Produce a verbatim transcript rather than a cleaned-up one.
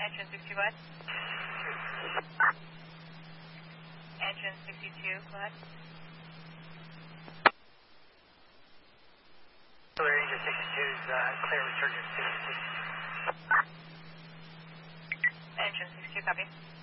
Engine sixty-two, go ahead. Engine sixty-two, go ahead. Clear, engine sixty-two is uh, clear, return to sixty-two. Engine sixty-two, copy.